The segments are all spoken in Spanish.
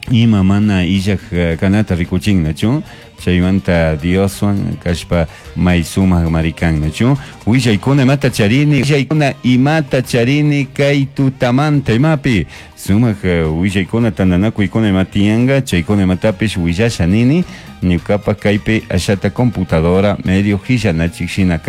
ima mana illak kanata rikuchin nachu chaymanta Dioswan kashpa may sumaq marikan nachu willaykuna mata charini willaykuna imata charini kay tutamanta imapi sumaq willaykuna tananakuykuna imatianga chaykuna imatapish willasha nini ñuqapa kaypi ashata computadora medio hillanachik shina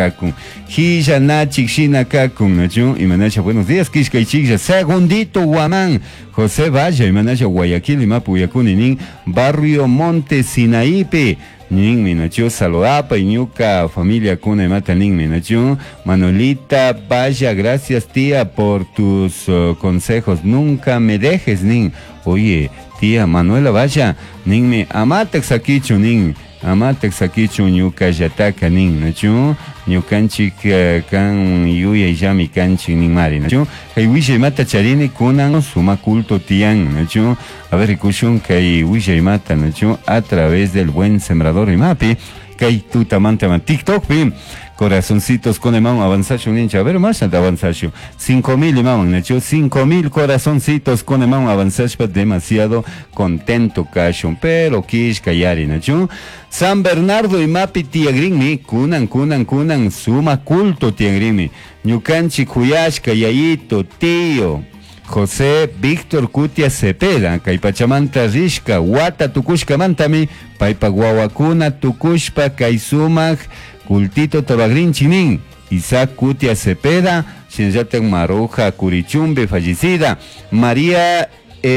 kakun nachu imanacha buenos días kishkaychiklla segundito Guamán José Valle imanacha Guayaquil imapi uyakuni nin barrio Monte Sinaípe nin minachu saludapa y ñuka familia kuna imata nin minachu Manolita Vaya gracias tía por tus consejos nunca me dejes nin oye tía Manuela Vaya nin me amatex sakichu nin amatex sakichu ñuka yataka nin nachu ñukanchik kan yuya llami kanchik nin mari nachu kay wishay mata charini kunan suma culto tian nachu a ver kushun kay wishay mata nachu a través del buen sembrador imapi kay tutamanta man TikTok pi corazoncitos con emam avanzación hincha a ver más de avanzación 5,000 imam nacho 5,000 corazoncitos con emam avanzación demasiado contento cachon pero kish kayari nacho San Bernardo imapi tiagrimi kunan suma culto tiagrimi ñukanchi kuyashka yayito tío José Víctor Cutia Cepeda, kay Pachamanta Rishka, Wata Tukushka Mantami, Paipa Guawakuna Tukushpa, kay Sumak, Cultito Tabagrin Chinin, Isaac Cutia Cepeda, Shinjaten Maruja Curichumbe, fallecida, María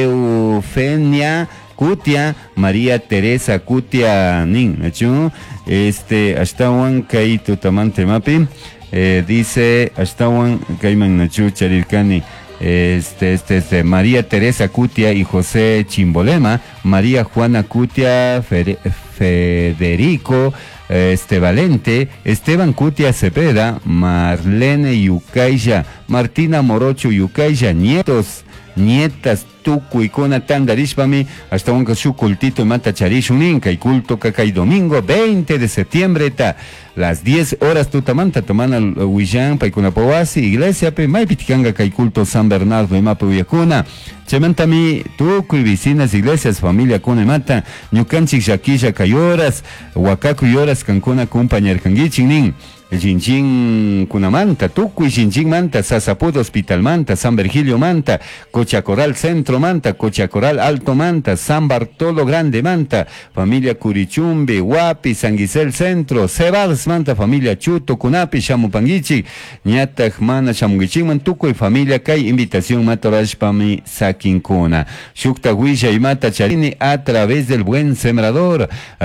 Eufenia Cutia, María Teresa Cutia Nin, Ashtawan kay Tutamante Mapi, dice Ashtawan kay Magnachu Charirkani, María Teresa Cutia y José Chimbolema, María Juana Cutia, Federico Valente, Esteban Cutia Cepeda, Marlene Yucaya, Martina Morocho Yucaya, nietas tuku y kona tandarishpami hasta un su cultito mata charishuninka y culto kakay domingo 20 de septiembre ta las 10 horas tutamanta tomana huillan paikuna powasi iglesia pe mai pitikanga kay culto San Bernardo y mapu yakuna chemantami tuku y vecinas iglesias familia kone mata ñukanchik shakilla kay horas wakaku y horas kankuna compañer kangichinin Jinjin Kunamanta, Tukuy Jinjin Manta, Sasapud Hospital Manta, San Virgilio Manta, Cochacoral Centro Manta, Cochacoral Alto Manta, San Bartolo Grande Manta, familia Curichumbe, Huapi, San Gisel Centro, Cebadas Manta, familia Chuto, Kunapi, Shamupangichi, Ñataj Mana, Shamugichiman, Tukuy, familia Kay, invitación Matorashpami, Sakinkuna, Shukta Huilla y Mata Charini, a través del buen sembrador,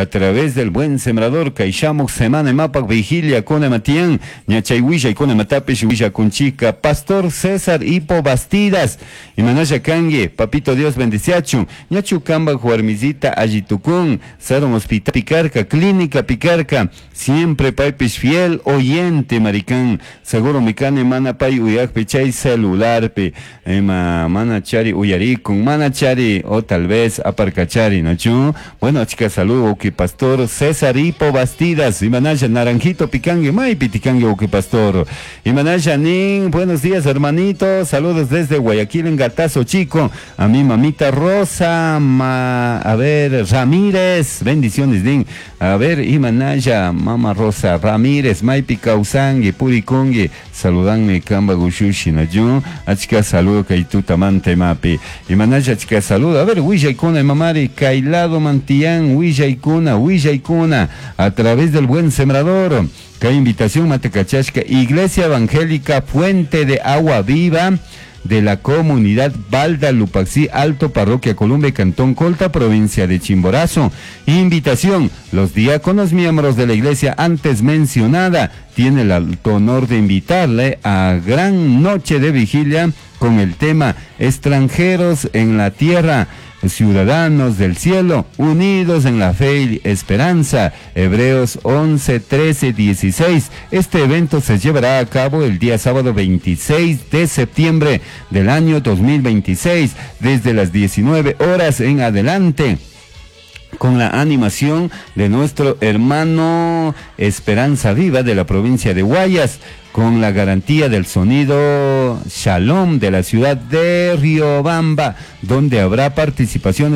Kay Shamuk Semana Mapak Vigilia, Kone Matian, Ñachay Huilla y Kone Matapish Huilla Kunchika, Pastor César Hipo Bastidas, y Manaya Kangue, Papito Dios bendiciachu, Ñachu Kamba Juarmizita Ayitukun, Saron Hospital Picarca, Clínica Picarca, siempre Paipish fiel oyente Maricán, seguro Micane Manapay Uyak Pechay celular pe, Manachari Uyarikun, Manachari o tal vez Aparcachari, Nachu, bueno chicas saludo que Pastor César Hipo Bastidas, y Manaya Naranjito Picangue, May Piticangue o que Pastor, y Manaya Nin, buenos días hermanitos, saludos desde Guayaquil en Gatazo Chico, a mi mamita Rosa, Ramírez, bendiciones Nin, a ver, y Manaya, Mama Rosa Ramírez, Maipi Causangue, Puricongue, saludanme Kamba Gushushi, Nayu, achika saludo Kaitutamante Mapi, y Manaya achika saludo, a ver, Huilla y Kuna, Mamari, Kailado Mantián, Huilla y Kuna, a través del buen sembrador, que invitación Matecachashka, Iglesia Evangélica Fuente de Agua Viva, de la comunidad Balda Lupaxí Alto, Parroquia Columbe, Cantón Colta, provincia de Chimborazo. Invitación, los diáconos miembros de la iglesia antes mencionada tienen el alto honor de invitarle a gran noche de vigilia con el tema Extranjeros en la Tierra, ciudadanos del cielo, unidos en la fe y esperanza. Hebreos 11, 13, 16. Este evento se llevará a cabo el día sábado 26 de septiembre del año 2026, desde las 19 horas en adelante, con la animación de nuestro hermano Esperanza Viva de la provincia de Guayas, con la garantía del sonido Shalom de la ciudad de Riobamba, donde habrá participación